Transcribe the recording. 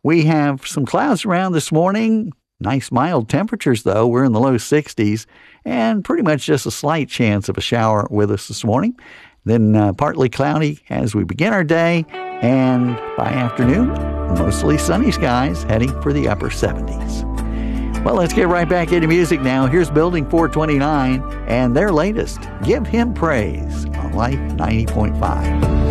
We have some clouds around this morning. Nice mild temperatures, though. We're in the low 60s, and pretty much just a slight chance of a shower with us this morning. Then partly cloudy as we begin our day, and by afternoon, mostly sunny skies heading for the upper 70s. Well, let's get right back into music now. Here's Building 429 and their latest, Give Him Praise, on Life 90.5.